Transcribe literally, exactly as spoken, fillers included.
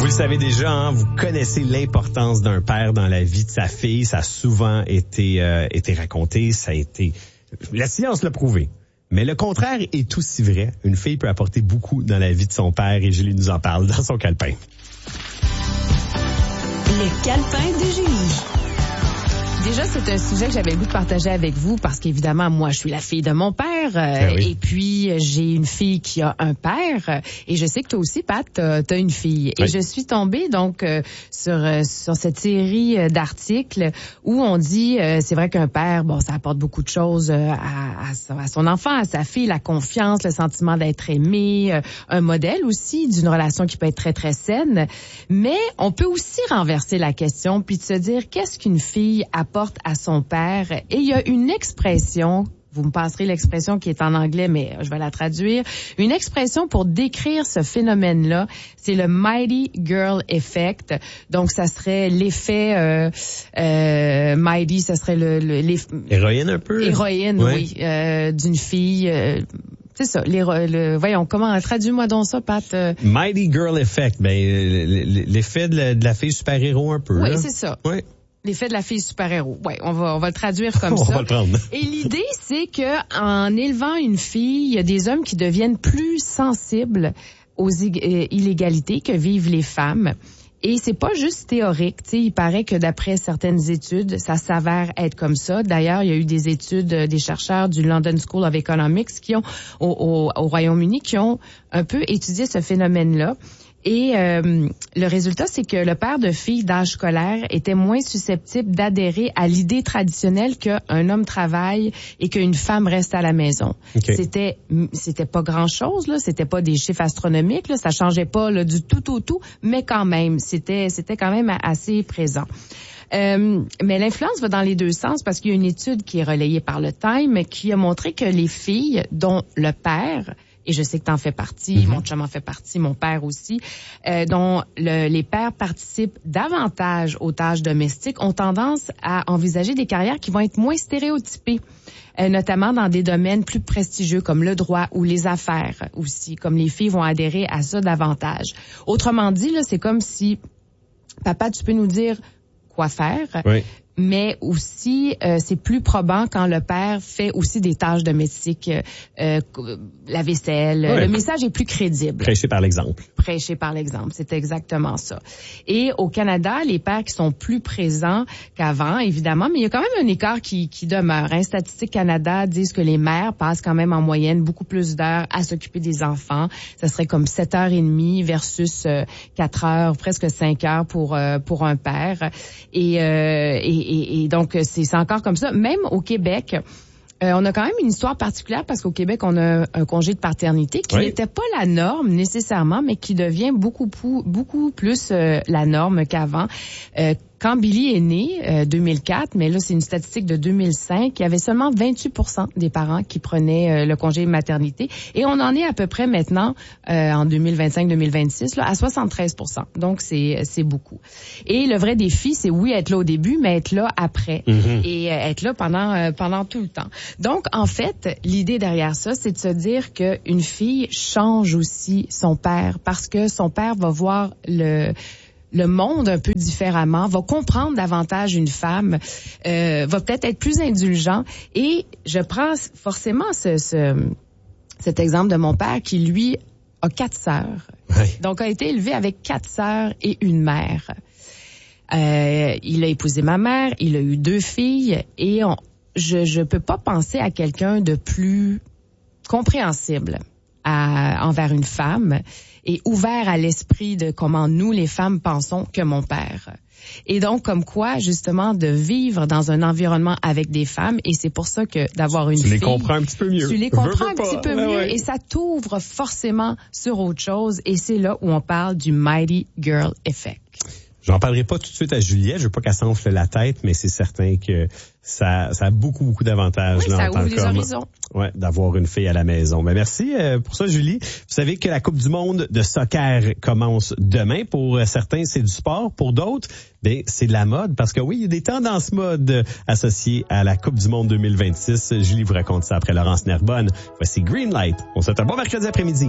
le savez déjà, hein, vous connaissez l'importance d'un père dans la vie de sa fille. Ça a souvent été, euh, été raconté, ça a été... La science l'a prouvé. Mais le contraire est aussi vrai. Une fille peut apporter beaucoup dans la vie de son père et Julie nous en parle dans son calepin. Le calepin de Julie. Déjà, c'est un sujet que j'avais le goût de partager avec vous parce qu'évidemment, moi, je suis la fille de mon père euh, ah oui. et puis j'ai une fille qui a un père et je sais que toi aussi, Pat, t'as, t'as une fille. Oui. Et je suis tombée donc euh, sur euh, sur cette série euh, d'articles où on dit, euh, c'est vrai qu'un père, bon, ça apporte beaucoup de choses euh, à, à, son, à son enfant, à sa fille, la confiance, le sentiment d'être aimé, euh, un modèle aussi d'une relation qui peut être très, très saine. Mais on peut aussi renverser la question puis de se dire, qu'est-ce qu'une fille apporte à son père? Et il y a une expression, vous me passerez l'expression qui est en anglais, mais je vais la traduire, une expression pour décrire ce phénomène-là, c'est le Mighty Girl Effect. Donc, ça serait l'effet euh, euh, Mighty, ça serait le... le Héroïne un peu? Héroïne, ouais. oui, euh, d'une fille... Euh, c'est ça, les, le, voyons, comment, traduis-moi donc ça, Pat. Euh... Mighty Girl Effect, ben l'effet de la, de la fille super-héros un peu. Oui, là. c'est ça. Oui. L'effet de la fille super-héros. Ouais, on va on va le traduire comme on ça. On va le prendre. Et l'idée, c'est que en élevant une fille, il y a des hommes qui deviennent plus sensibles aux illégalités que vivent les femmes. Et c'est pas juste théorique, tu sais, il paraît que d'après certaines études, ça s'avère être comme ça. D'ailleurs, il y a eu des études des chercheurs du London School of Economics qui ont au, au, au Royaume-Uni qui ont un peu étudié ce phénomène-là. Et euh, le résultat, c'est que le père de filles d'âge scolaire était moins susceptible d'adhérer à l'idée traditionnelle qu'un homme travaille et qu'une femme reste à la maison. Okay. C'était c'était pas grand-chose, là, c'était pas des chiffres astronomiques, là, ça changeait pas là, du tout au tout, mais quand même, c'était c'était quand même assez présent. Euh, mais l'influence va dans les deux sens parce qu'il y a une étude qui est relayée par le Time qui a montré que les filles dont le père, et je sais que t'en fais partie, mm-hmm. mon chum en fait partie, mon père aussi, euh, dont le, les pères participent davantage aux tâches domestiques, ont tendance à envisager des carrières qui vont être moins stéréotypées, euh, notamment dans des domaines plus prestigieux comme le droit ou les affaires aussi, comme les filles vont adhérer à ça davantage. Autrement dit, là, c'est comme si, papa, tu peux nous dire quoi faire, oui. mais aussi euh, c'est plus probant quand le père fait aussi des tâches domestiques, euh, la vaisselle. Oui. Le message est plus crédible. Prêché par l'exemple. Prêché par l'exemple, c'est exactement ça. Et au Canada, les pères qui sont plus présents qu'avant, évidemment, mais il y a quand même un écart qui, qui demeure. Hein. Statistique Canada disent que les mères passent quand même en moyenne beaucoup plus d'heures à s'occuper des enfants. Ça serait comme sept heures et demie versus euh, quatre heures, presque cinq heures pour euh, pour un père. Et, euh, et Et, et donc, c'est, c'est encore comme ça. Même au Québec, euh, on a quand même une histoire particulière parce qu'au Québec, on a un congé de paternité qui oui. n'était pas la norme nécessairement, mais qui devient beaucoup, beaucoup plus euh, la norme qu'avant. Euh, Quand Billy est né, euh, deux mille quatre, mais là, c'est une statistique de deux mille cinq, il y avait seulement vingt-huit pour cent des parents qui prenaient euh, le congé de maternité. Et on en est à peu près maintenant, euh, en deux mille vingt-cinq deux mille vingt-six, là, à soixante-treize pour cent. Donc, c'est c'est beaucoup. Et le vrai défi, c'est oui, être là au début, mais être là après. Mm-hmm. Et euh, être là pendant euh, pendant tout le temps. Donc, en fait, l'idée derrière ça, c'est de se dire qu'une fille change aussi son père parce que son père va voir le... le monde un peu différemment, va comprendre davantage une femme, euh, va peut-être être plus indulgent. Et je prends forcément ce, ce, cet exemple de mon père qui, lui, a quatre sœurs. Oui. Donc, a été élevé avec quatre sœurs et une mère. Euh, il a épousé ma mère, il a eu deux filles et on, je je peux pas penser à quelqu'un de plus compréhensible à, envers une femme et ouvert à l'esprit de comment nous, les femmes, pensons que mon père. Et donc, comme quoi, justement, de vivre dans un environnement avec des femmes, et c'est pour ça que d'avoir une tu fille... Tu les comprends un petit peu mieux. Tu les comprends un pas. petit peu ben mieux, ouais. et ça t'ouvre forcément sur autre chose, et c'est là où on parle du Mighty Girl Effect. J'en parlerai pas tout de suite à Juliette, je veux pas qu'elle s'enfle la tête, mais c'est certain que ça, ça a beaucoup, beaucoup d'avantages. Oui, là, ça en tant ouvre les horizons. Ouais, d'avoir une fille à la maison. Mais merci euh, pour ça, Julie. Vous savez que la Coupe du monde de soccer commence demain. Pour certains, c'est du sport. Pour d'autres, ben c'est de la mode. Parce que oui, il y a des tendances mode associées à la Coupe du monde deux mille vingt-six. Julie vous raconte ça après Laurence Nerbonne. Voici Green Light. On se souhaite un bon mercredi après-midi.